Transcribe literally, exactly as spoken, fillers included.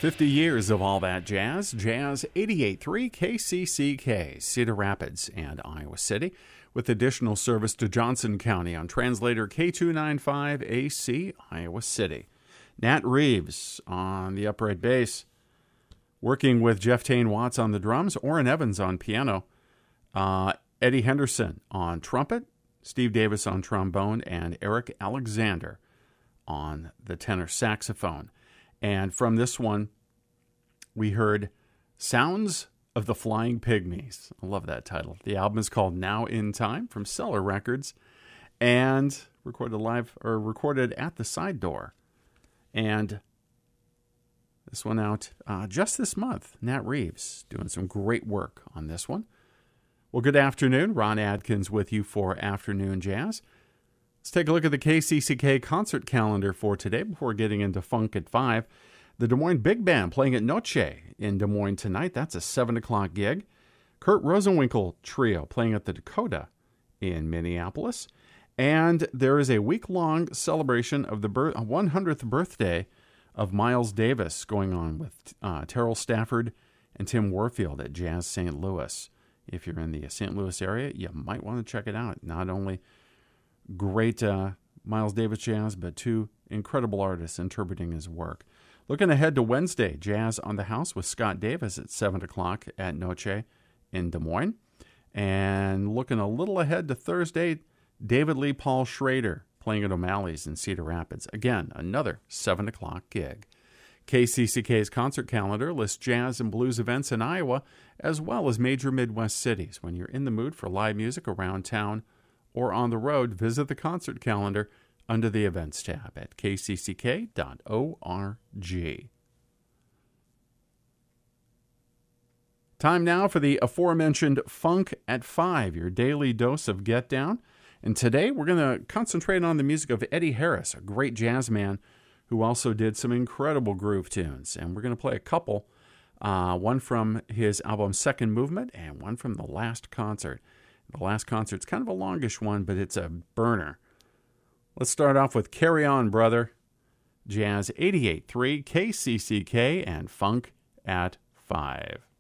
fifty years of all that jazz. Jazz eighty-eight point three K C C K, Cedar Rapids and Iowa City, with additional service to Johnson County on translator K two ninety-five A C, Iowa City. Nat Reeves on the upright bass, working with Jeff Tane Watts on the drums, Orrin Evans on piano, uh, Eddie Henderson on trumpet, Steve Davis on trombone, and Eric Alexander on the tenor saxophone. And from this one, we heard Sounds of the Flying Pygmies. I love that title. The album is called Now in Time from Cellar Records and recorded live or recorded at the Side Door. And this one out uh, just this month. Nat Reeves doing some great work on this one. Well, good afternoon. Ron Adkins with you for Afternoon Jazz. Let's take a look at the K C C K concert calendar for today before getting into Funk at five. The Des Moines Big Band playing at Noche in Des Moines tonight. That's a seven o'clock gig. Kurt Rosenwinkel Trio playing at the Dakota in Minneapolis. And there is a week-long celebration of the birth, one hundredth birthday of Miles Davis going on with uh, Terrell Stafford and Tim Warfield at Jazz Saint Louis. If you're in the Saint Louis area, you might want to check it out. Not only great uh, Miles Davis jazz, but two incredible artists interpreting his work. Looking ahead to Wednesday, Jazz on the House with Scott Davis at seven o'clock at Noche in Des Moines. And looking a little ahead to Thursday, David Lee Paul Schrader playing at O'Malley's in Cedar Rapids. Again, another seven o'clock gig. K C C K's concert calendar lists jazz and blues events in Iowa, as well as major Midwest cities. When you're in the mood for live music around town or on the road, visit the concert calendar under the Events tab at k c c k dot org. Time now for the aforementioned Funk at five, your daily dose of Get Down. And today we're going to concentrate on the music of Eddie Harris, a great jazz man who also did some incredible groove tunes. And we're going to play a couple, uh, one from his album Second Movement and one from The Last Concert. The Last Concert's kind of a longish one, but it's a burner. Let's start off with Carry On, Brother, Jazz eighty-eight point three K C C K, and Funk at five.